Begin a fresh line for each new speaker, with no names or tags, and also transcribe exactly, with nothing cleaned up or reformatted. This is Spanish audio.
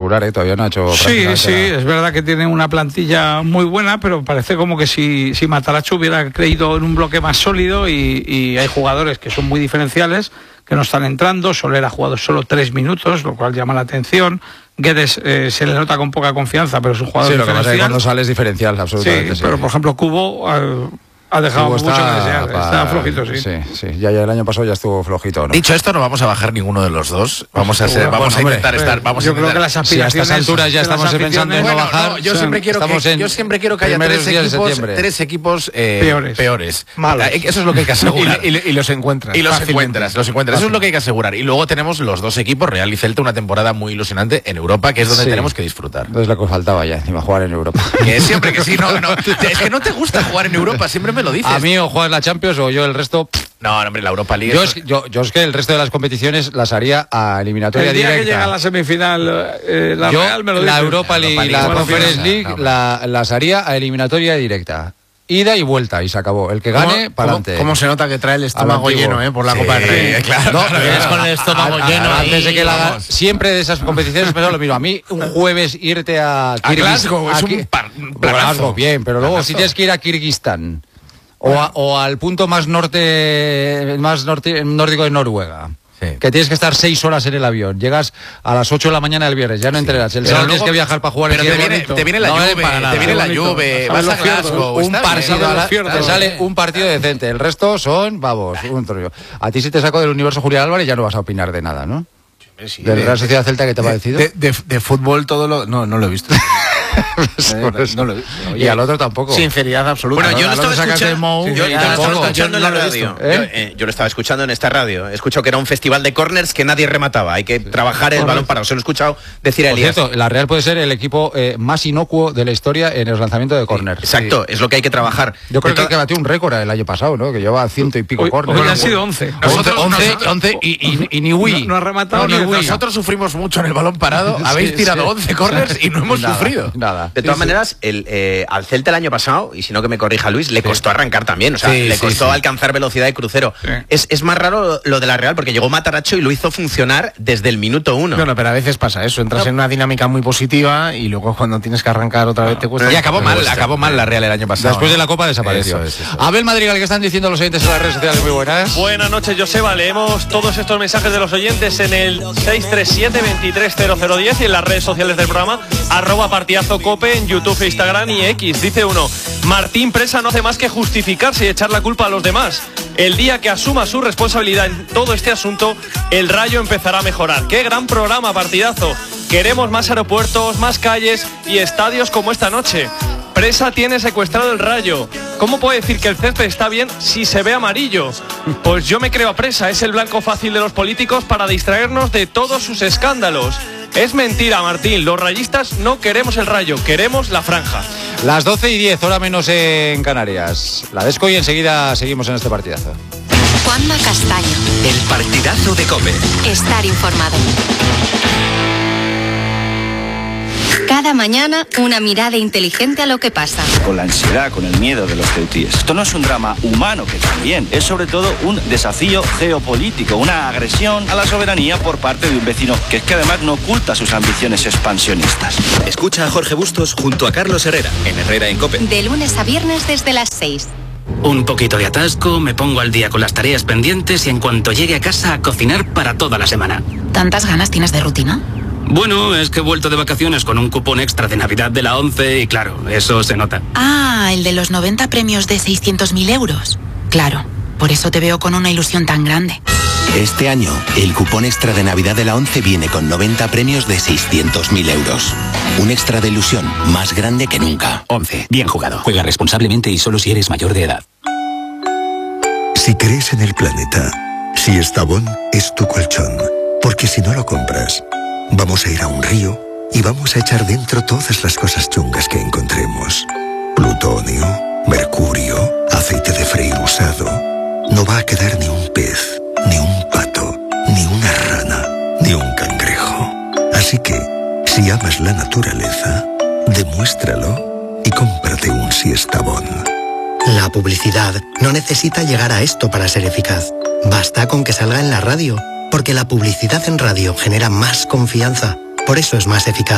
espectacular, ¿eh? Todavía no ha hecho...
Sí, sí,
nada.
Es verdad que tiene una plantilla muy buena, pero parece como que si, si Matarazzo hubiera creído en un bloque más sólido y, y hay jugadores que son muy diferenciales, que no están entrando. Soler ha jugado solo tres minutos, lo cual llama la atención. Guedes eh, se le nota con poca confianza, pero es un jugador
sí,
diferencial.
Sí, lo que pasa es que cuando sale es diferencial, absolutamente.
Sí,
sí.
pero por ejemplo Cubo... Eh, ha dejado
Cubo
mucho
está
que desear,
pa...
está flojito, sí.
Sí, sí, ya, ya el año pasado ya estuvo flojito, ¿no?
Dicho esto, no vamos a bajar ninguno de los dos. Vamos a ser,
bueno,
vamos
bueno,
a intentar
hombre,
estar, vamos
yo
a intentar.
creo que las aspiraciones,
si a estas alturas ya estamos pensando en no
bueno,
bajar,
no, yo siempre quiero que yo siempre quiero que haya tres equipos, tres equipos eh,
peores,
peores.
Malos.
Eso es lo que hay que asegurar.
y, y, y los encuentras.
Y los
fácilmente.
encuentras, los encuentras. Eso es lo que hay que asegurar. Y luego tenemos los dos equipos, Real y Celta, una temporada muy ilusionante en Europa, que es donde
sí.
tenemos que disfrutar.
Es lo que faltaba ya, encima jugar en Europa.
Que siempre que sí, no, no. Es que no te gusta jugar en Europa, siempre me lo dices.
A mí o juegas la Champions o yo el resto...
No, hombre, la Europa League...
Yo es, yo, yo es que el resto de las competiciones las haría a eliminatoria
el día
directa.
que llega a la semifinal eh, la
yo,
Real me lo
la
dices.
Europa League y la
Europa League,
Conference
no,
League
no,
la, las haría a eliminatoria directa. Ida y vuelta, y se acabó. El que gane, para adelante.
¿Cómo se nota que trae el estómago lleno, eh? Por la
sí,
Copa del Rey.
Claro,
no,
claro,
es
con el estómago
a, a,
lleno.
a, antes de que la
vamos.
siempre de esas competiciones me lo mismo. A mí un jueves irte a,
A Glasgow, es
a,
un par,
Glasgow, bien, pero luego si tienes que ir a Kirguistán o, a, o al punto más norte, más norte, nórdico de Noruega. Sí. Que tienes que estar seis horas en el avión. Llegas a las ocho de la mañana del viernes, ya no sí. entrenas. El sábado tienes que viajar para jugar.
Pero
el
te viene, te viene la
no
lluvia, te viene la lluvia, vas a Glasgow,
un partido, a la, te sale un partido decente. El resto son, vamos, un trollo. A ti si te saco del universo Julián Álvarez ya no vas a opinar de nada, ¿no? Sí, ¿Del de, Real Sociedad Celta que te ha parecido?
De, de, de fútbol todo lo... No, no lo he visto.
eh, no lo, oye, y al otro tampoco.
Sinceridad absoluta.
Bueno, yo lo estaba escuchando,
Mou,
yo, yo lo estaba escuchando en la radio.
¿Eh?
Yo, eh, yo lo estaba escuchando en esta radio. He escuchado que era un festival de corners que nadie remataba. Hay que trabajar el balón parado. Se lo he escuchado decir a Elías.
Por cierto, la Real puede ser el equipo eh, más inocuo de la historia en el lanzamiento de córner.
Sí, exacto, sí. Es lo que hay que trabajar.
Yo creo que, que batió un récord el año pasado, ¿no? Que lleva ciento y pico córneres.
Hoy han sido once.
Nosotros,
once,
nosotros,
once y, y, y ni Wii.
No, no ha rematado
no,
ni
Wii. Nosotros sufrimos mucho en el balón parado. Habéis
sí,
tirado
sí.
once corners y no hemos
nada,
sufrido.
Nada.
De todas
sí,
maneras,
sí.
el, eh, al Celta el año pasado, y si no que me corrija Luis, le costó sí. arrancar también. O sea,
sí,
le
sí,
costó
sí.
alcanzar velocidad de crucero.
Sí.
Es, es más raro lo de la Real porque llegó Matarazzo y lo hizo funcionar desde el minuto uno.
No, no, pero a veces pasa eso. Entras no. en una dinámica muy positiva y luego cuando tienes que arrancar otra vez te cuesta.
Y acabó mal, acabó mal la Real el año pasado.
Después de la Copa desapareció.
Eso es, eso es.
Abel Madrigal, ¿qué están diciendo los oyentes en las redes sociales? Muy buenas.
Buenas noches, Joseba. Leemos todos estos mensajes de los oyentes en el seis tres siete, veintitrés cero cero diez y en las redes sociales del programa, arroba partidazo cope en YouTube, Instagram y X. Dice uno, Martín Presa no hace más que justificarse y echar la culpa a los demás. El día que asuma su responsabilidad en todo este asunto, el Rayo empezará a mejorar. ¡Qué gran programa, partidazo! Queremos más aeropuertos, más calles y estadios como esta noche. Presa tiene secuestrado el Rayo. ¿Cómo puede decir que el césped está bien si se ve amarillo? Pues yo me creo a Presa, es el blanco fácil de los políticos para distraernos de todos sus escándalos. Es mentira, Martín, los rayistas no queremos el Rayo, queremos la franja.
Las doce y diez, hora menos en Canarias. La Desco y enseguida seguimos en este partidazo.
Juanma Castaño.
El partidazo de COPE.
Estar informado. Cada mañana, una mirada inteligente a lo que pasa.
Con la ansiedad, con el miedo de los ceutíes. Esto no es un drama humano, que también es sobre todo un desafío geopolítico, una agresión a la soberanía por parte de un vecino que es que además no oculta sus ambiciones expansionistas.
Escucha a Jorge Bustos junto a Carlos Herrera, en Herrera en COPE.
De lunes a viernes desde las seis.
Un poquito de atasco, me pongo al día con las tareas pendientes y en cuanto llegue a casa a cocinar para toda la semana.
¿Tantas ganas tienes de rutina?
Bueno, es que he vuelto de vacaciones con un cupón extra de Navidad de la ONCE y claro, eso se nota.
Ah, el de los noventa premios de seiscientos mil euros. Claro, por eso te veo con una ilusión tan grande.
Este año, el cupón extra de Navidad de la ONCE viene con noventa premios de seiscientos mil euros. Un extra de ilusión más grande que nunca.
ONCE, bien jugado. Juega responsablemente y solo si eres mayor de edad.
Si crees en el planeta, si Estavón es tu colchón, porque si no lo compras, vamos a ir a un río y vamos a echar dentro todas las cosas chungas que encontremos. Plutonio, mercurio, aceite de freír usado. No va a quedar ni un pez, ni un pato, ni una rana, ni un cangrejo. Así que, si amas la naturaleza, demuéstralo y cómprate un Siestabón.
La publicidad no necesita llegar a esto para ser eficaz. Basta con que salga en la radio, porque la publicidad en radio genera más confianza. Por eso es más eficaz.